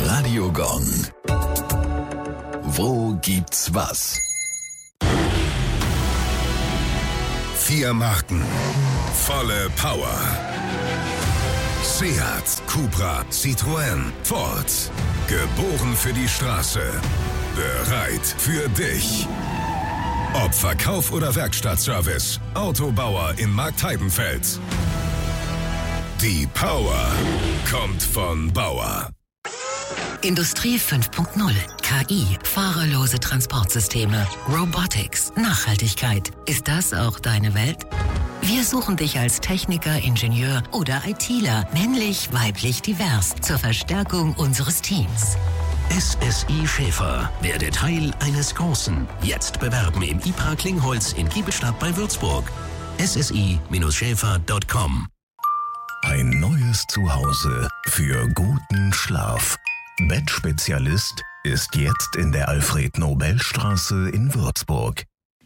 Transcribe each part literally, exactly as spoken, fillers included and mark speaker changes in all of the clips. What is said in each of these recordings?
Speaker 1: Radio Gong. Wo gibt's was?
Speaker 2: Vier Marken, volle Power. Seat, Cupra, Citroën, Ford. Geboren für die Straße. Bereit für dich. Ob Verkauf oder Werkstattservice, Autobauer in Marktheidenfeld. Die Power kommt von Bauer.
Speaker 3: Industrie fünf Punkt null. K I, fahrerlose Transportsysteme, Robotics, Nachhaltigkeit. Ist das auch deine Welt? Wir suchen dich als Techniker, Ingenieur oder ITler, männlich, weiblich, divers, zur Verstärkung unseres Teams.
Speaker 4: S S I Schäfer werde Teil eines Großen. Jetzt bewerben im I P R A Klingholz in Giebelstadt bei Würzburg. S S I Schäfer Punkt com.
Speaker 1: Ein neues Zuhause für guten Schlaf. Bettspezialist ist jetzt in der Alfred-Nobel-Straße in Würzburg.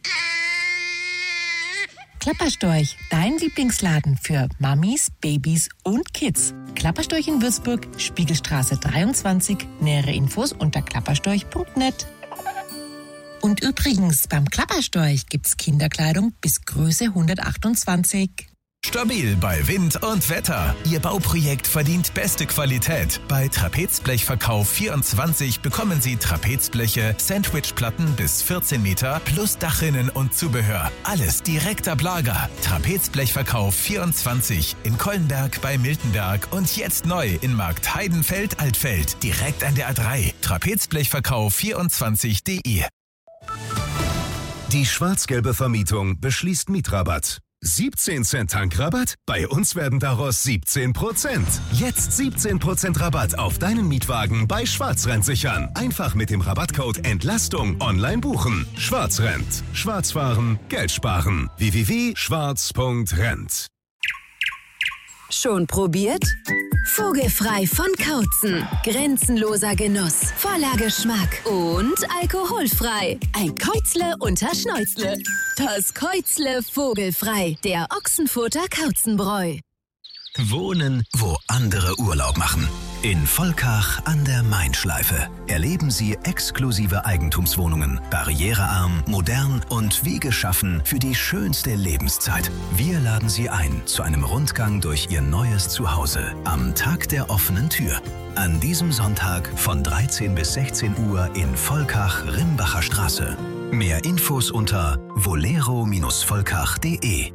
Speaker 5: Klapperstorch, dein Lieblingsladen für Mamis, Babys und Kids. Klapperstorch in Würzburg, Spiegelstraße dreiundzwanzig. Nähere Infos unter klapperstorch punkt net. Und übrigens, beim Klapperstorch gibt's Kinderkleidung bis Größe hundertachtundzwanzig.
Speaker 6: Stabil bei Wind und Wetter. Ihr Bauprojekt verdient beste Qualität. Bei Trapezblechverkauf vierundzwanzig bekommen Sie Trapezbleche, Sandwichplatten bis vierzehn Meter plus Dachrinnen und Zubehör. Alles direkt ab Lager. Trapezblechverkauf vierundzwanzig in Kollenberg bei Miltenberg und jetzt neu in Marktheidenfeld-Altfeld. Direkt an der A drei. Trapezblechverkauf vierundzwanzig punkt de.
Speaker 2: Die schwarz-gelbe Vermietung beschließt Mietrabatt. siebzehn Cent Tankrabatt? Bei uns werden daraus siebzehn Prozent. Jetzt siebzehn Prozent Rabatt auf deinen Mietwagen bei Schwarzrennt sichern. Einfach mit dem Rabattcode Entlastung online buchen. Schwarzrennt. Schwarz fahren, Geld sparen. w w w punkt schwarz punkt rent.
Speaker 7: Schon probiert? Vogelfrei von Kautzen. Grenzenloser Genuss, voller Geschmack und alkoholfrei. Ein Käuzle unter Schnäuzle. Das Käuzle vogelfrei. Der Ochsenfurter Kauzenbräu.
Speaker 4: Wohnen, wo andere Urlaub machen. In Volkach an der Main-Schleife erleben Sie exklusive Eigentumswohnungen, barrierearm, modern und wie geschaffen für die schönste Lebenszeit. Wir laden Sie ein zu einem Rundgang durch Ihr neues Zuhause am Tag der offenen Tür. An diesem Sonntag von dreizehn bis sechzehn Uhr in Volkach-Rimbacher Straße. Mehr Infos unter volero Bindestrich volkach punkt de.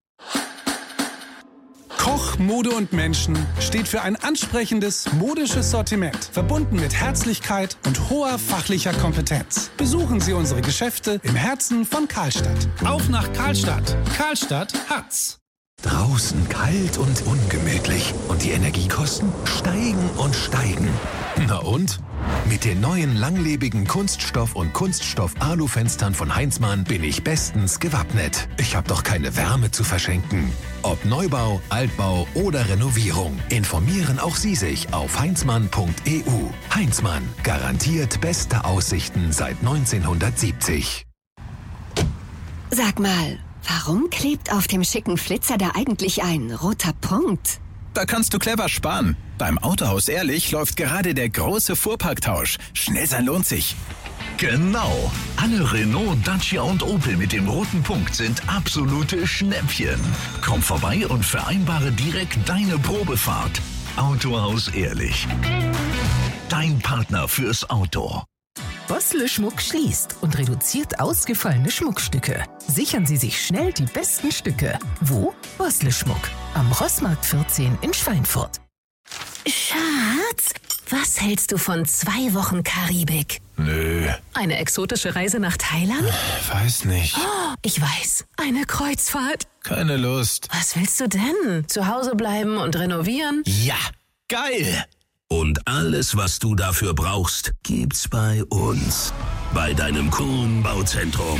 Speaker 8: Koch, Mode und Menschen steht für ein ansprechendes, modisches Sortiment, verbunden mit Herzlichkeit und hoher fachlicher Kompetenz. Besuchen Sie unsere Geschäfte im Herzen von Karlstadt. Auf nach Karlstadt. Karlstadt hat's.
Speaker 1: Draußen kalt und ungemütlich und die Energiekosten steigen und steigen. Na und? Mit den neuen langlebigen Kunststoff- und Kunststoff-Alu-Fenstern von Heinzmann bin ich bestens gewappnet. Ich habe doch keine Wärme zu verschenken. Ob Neubau, Altbau oder Renovierung, informieren auch Sie sich auf heinzmann punkt e u. Heinzmann, garantiert beste Aussichten seit neunzehnhundertsiebzig.
Speaker 7: Sag mal, warum klebt auf dem schicken Flitzer da eigentlich ein roter Punkt?
Speaker 6: Da kannst du clever sparen. Beim Autohaus Ehrlich läuft gerade der große Fuhrparktausch. Schnell sein lohnt sich.
Speaker 9: Genau. Alle Renault, Dacia und Opel mit dem roten Punkt sind absolute Schnäppchen. Komm vorbei und vereinbare direkt deine Probefahrt. Autohaus Ehrlich. Dein Partner fürs Auto.
Speaker 5: Bossle Schmuck schließt und reduziert ausgefallene Schmuckstücke. Sichern Sie sich schnell die besten Stücke. Wo? Bossle Schmuck. Am Rossmarkt vierzehn in Schweinfurt.
Speaker 7: Schatz, was hältst du von zwei Wochen Karibik?
Speaker 6: Nö.
Speaker 7: Eine exotische Reise nach Thailand?
Speaker 6: Weiß nicht.
Speaker 7: Oh, ich weiß, eine Kreuzfahrt.
Speaker 6: Keine Lust.
Speaker 7: Was willst du denn? Zu Hause bleiben und renovieren?
Speaker 6: Ja, geil.
Speaker 4: Und alles, was du dafür brauchst, gibt's bei uns. Bei deinem Kuhn Bauzentrum.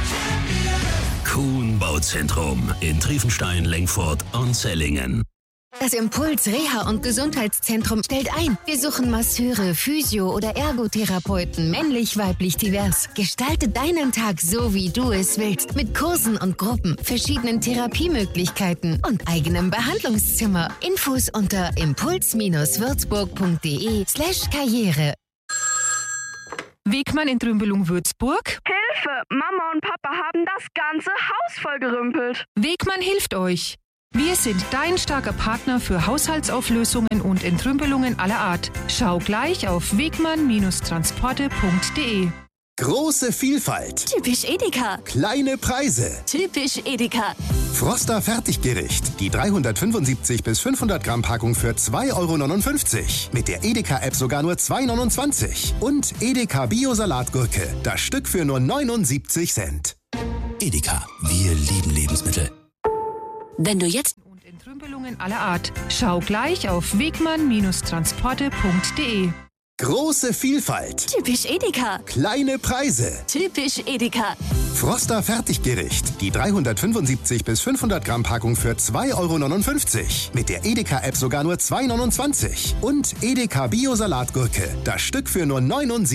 Speaker 4: Kuhn Bauzentrum in Triefenstein, Lengfurt und Zellingen.
Speaker 7: Das Impuls Reha- und Gesundheitszentrum stellt ein. Wir suchen Masseure, Physio- oder Ergotherapeuten, männlich, weiblich, divers. Gestalte deinen Tag so, wie du es willst. Mit Kursen und Gruppen, verschiedenen Therapiemöglichkeiten und eigenem Behandlungszimmer. Infos unter impuls-würzburg.de slash Karriere.
Speaker 5: Wegmann in Trümbelung-Würzburg.
Speaker 10: Hilfe! Mama und Papa haben das ganze Haus vollgerümpelt.
Speaker 5: Wegmann hilft euch. Wir sind dein starker Partner für Haushaltsauflösungen und Entrümpelungen aller Art. Schau gleich auf wegmann-transporte punkt de.
Speaker 11: Große Vielfalt.
Speaker 7: Typisch Edeka.
Speaker 11: Kleine Preise.
Speaker 7: Typisch Edeka.
Speaker 11: Froster Fertiggericht. Die dreihundertfünfundsiebzig bis fünfhundert Gramm Packung für zwei Euro neunundfünfzig. Mit der Edeka-App sogar nur zwei Euro neunundzwanzig. Und Edeka Bio-Salatgurke. Das Stück für nur neunundsiebzig Cent.
Speaker 4: Edeka, wir lieben Lebensmittel.
Speaker 3: Wenn du jetzt
Speaker 5: Und Entrümpelungen aller Art. Schau gleich auf wegmann-transporte punkt de.
Speaker 11: Große Vielfalt.
Speaker 7: Typisch Edeka.
Speaker 11: Kleine Preise.
Speaker 7: Typisch Edeka.
Speaker 11: Froster Fertiggericht. Die dreihundertfünfundsiebzig bis fünfhundert Gramm Packung für zwei Euro neunundfünfzig. Mit der Edeka-App sogar nur zwei Euro neunundzwanzig. Und Edeka Bio-Salatgurke. Das Stück für nur neunundsiebzig